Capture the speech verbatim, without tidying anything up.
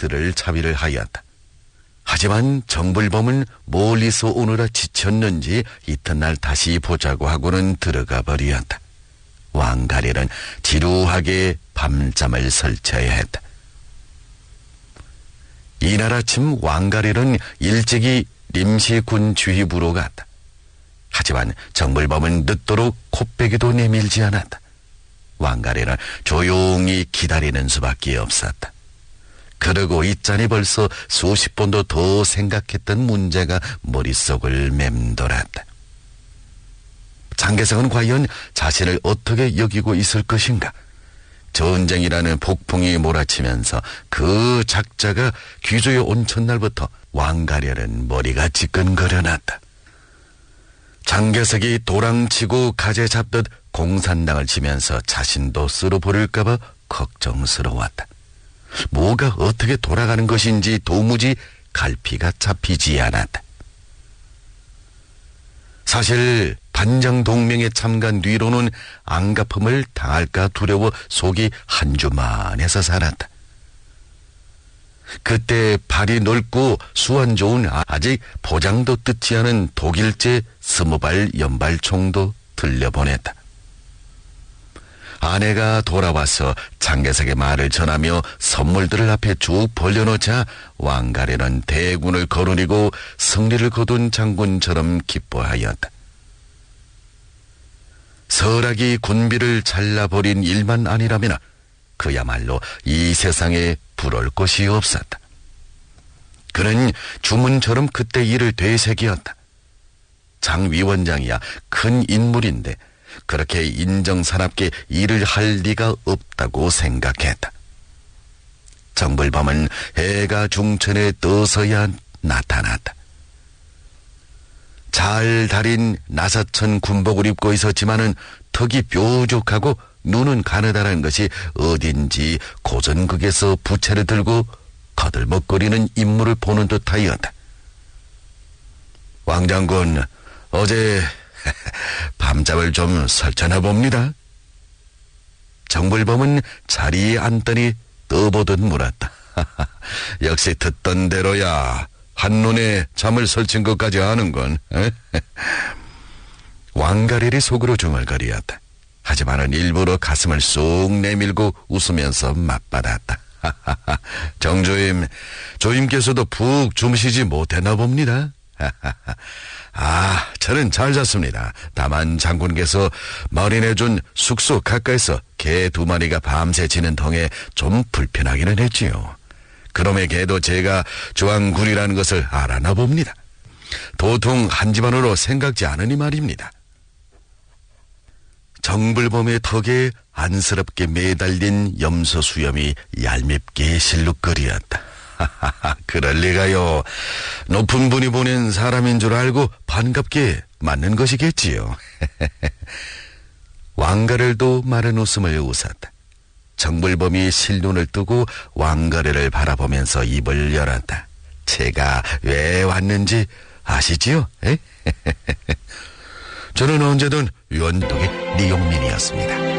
들을 차비를 하였다. 하지만 정불범은 멀리서 오느라 지쳤는지 이튿날 다시 보자고 하고는 들어가 버리었다. 왕가리는 지루하게 밤잠을 설쳐야 했다. 이날 아침 왕가리는 일찍이 림시군 주휘부로 갔다. 하지만 정불범은 늦도록 콧배기도 내밀지 않았다. 왕가리는 조용히 기다리는 수밖에 없었다. 그러고 있자니 벌써 수십 번도 더 생각했던 문제가 머릿속을 맴돌았다. 장개석은 과연 자신을 어떻게 여기고 있을 것인가? 전쟁이라는 폭풍이 몰아치면서 그 작자가 귀조에 온 첫날부터 왕가려는 머리가 지끈거려놨다. 장개석이 도랑치고 가재 잡듯 공산당을 치면서 자신도 쓸어버릴까봐 걱정스러웠다. 뭐가 어떻게 돌아가는 것인지 도무지 갈피가 잡히지 않았다. 사실 반정 동맹에 참가한 뒤로는 안갚음을 당할까 두려워 속이 한주만해서 살았다. 그때 발이 넓고 수완 좋은 아직 포장도 뜯지 않은 독일제 스무발 연발총도 들려보냈다. 아내가 돌아와서 장개석의 말을 전하며 선물들을 앞에 쭉 벌려놓자 왕가리는 대군을 거느리고 승리를 거둔 장군처럼 기뻐하였다. 설악이 군비를 잘라버린 일만 아니라면 그야말로 이 세상에 부러울 것이 없었다. 그는 주문처럼 그때 일을 되새기었다. 장 위원장이야 큰 인물인데 그렇게 인정사납게 일을 할 리가 없다고 생각했다. 정불범은 해가 중천에 떠서야 나타났다. 잘 다린 나사천 군복을 입고 있었지만은 턱이 뾰족하고 눈은 가느다라는 것이 어딘지 고전극에서 부채를 들고 거들먹거리는 인물을 보는 듯하였다. 왕장군, 어제 밤잠을 좀 설쳐나 봅니다. 정불범은 자리에 앉더니 떠보듯 물었다. 역시 듣던 대로야. 한눈에 잠을 설친 것까지 아는군. 왕가리리 속으로 중얼거리었다. 하지만은 일부러 가슴을 쑥 내밀고 웃으면서 맞받았다. 정조임, 조임께서도 푹 주무시지 못했나 봅니다. 아, 저는 잘 잤습니다. 다만 장군께서 마련해준 숙소 가까이서 개 두 마리가 밤새 지는 통에 좀 불편하기는 했지요. 그럼의 개도 제가 주왕군이라는 것을 알아나 봅니다. 도통 한 집안으로 생각지 않으니 말입니다. 정불범의 턱에 안쓰럽게 매달린 염소 수염이 얄밉게 실룩거리었다. 그럴 리가요. 높은 분이 보낸 사람인 줄 알고 반갑게 맞는 것이겠지요. 왕가를도 마른 웃음을 웃었다. 정불범이 실눈을 뜨고 왕가래를 바라보면서 입을 열었다. 제가 왜 왔는지 아시지요? 저는 언제든 연독의 니용민이었습니다.